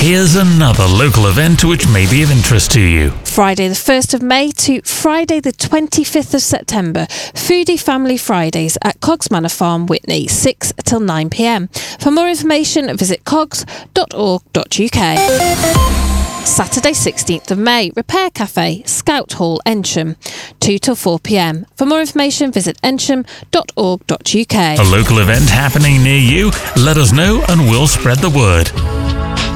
Here's another local event which may be of interest to you. Friday the 1st of May to Friday the 25th of September, Foodie Family Fridays at Cogs Manor Farm, Witney, 6 till 9 p.m. For more information, visit cogs.org.uk. Saturday 16th of May, Repair Cafe, Scout Hall, Ensham, 2 till 4 p.m. For more information, visit ensham.org.uk. A local event happening near you? Let us know and we'll spread the word.